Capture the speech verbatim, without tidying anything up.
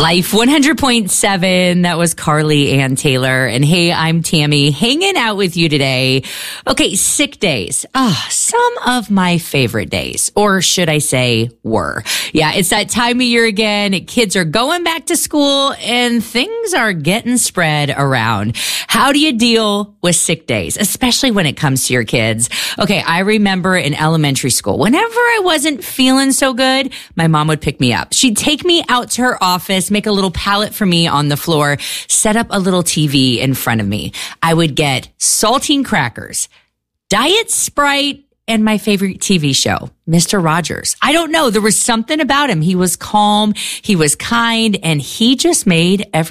Life one hundred point seven. That was Carly Ann Taylor. And hey, I'm Tammy, hanging out with you today. Okay, sick days. Ah, oh, some of my favorite days. Or should I say were. Yeah, it's that time of year again. Kids are going back to school and things are getting spread around. How do you deal with sick days, especially when it comes to your kids? Okay, I remember in elementary school, whenever I wasn't feeling so good, my mom would pick me up. She'd take me out to her office, make a little pallet for me on the floor, set up a little T V in front of me. I would get saltine crackers, Diet Sprite, and my favorite T V show, Mister Rogers. I don't know. There was something about him. He was calm. He was kind, and he just made every